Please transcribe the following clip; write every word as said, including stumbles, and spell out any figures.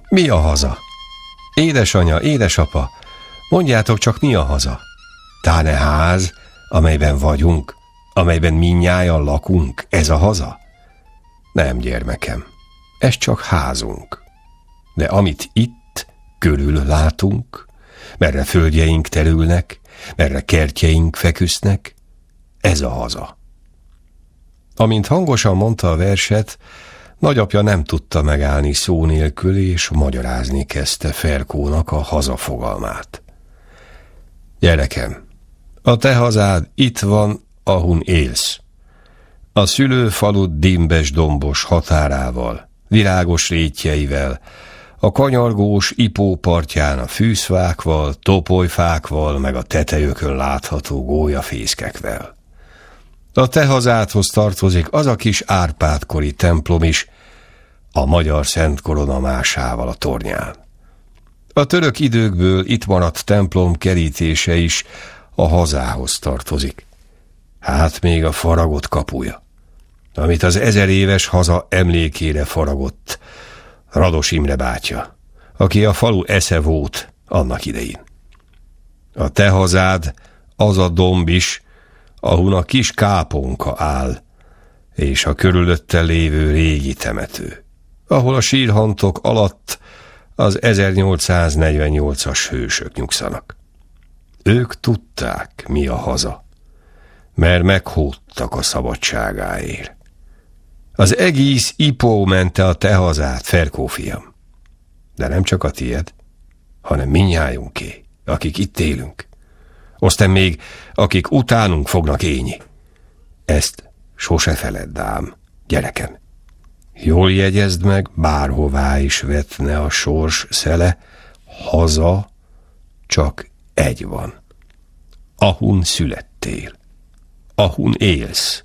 Mi a haza? Édesanya, édesapa, mondjátok csak, mi a haza? Tán-e ház, amelyben vagyunk, amelyben mindnyájan lakunk, ez a haza? Nem, gyermekem, ez csak házunk. De amit itt körül látunk, merre földjeink terülnek, merre kertjeink feküsznek, ez a haza. Amint hangosan mondta a verset, nagyapja nem tudta megállni szó nélkül, és magyarázni kezdte Ferkónak a haza fogalmát. Gyerekem, a te hazád itt van, ahun élsz. A szülőfalud dimbes-dombos határával, virágos rétjeivel, a kanyargós ipópartján a fűszfákval, topolyfákval, meg a tetejökön látható gólyafészkekvel. A te hazádhoz tartozik az a kis Árpád-kori templom is, a magyar Szent Korona másával a tornyán. A török időkből itt maradt templom kerítése is a hazához tartozik. Hát még a faragott kapuja, amit az ezer éves haza emlékére faragott Rados Imre bátya, aki a falu esze volt annak idején. A te hazád az a domb is, ahun a kis káponka áll, és a körülötte lévő régi temető, ahol a sírhantok alatt az ezernyolcszáznegyvennyolcas hősök nyugszanak. Ők tudták, mi a haza, mert meghódtak a szabadságáért. Az egész Ipó mente a te hazád, Ferkó fiam. De nem csak a tied, hanem mindnyájunké, akik itt élünk. Aztán még, akik utánunk fognak élni. Ezt sose feledd ám, gyerekem. Jól jegyezd meg, bárhová is vetne a sors szele, haza csak egy van. Ahun születtél, ahun élsz.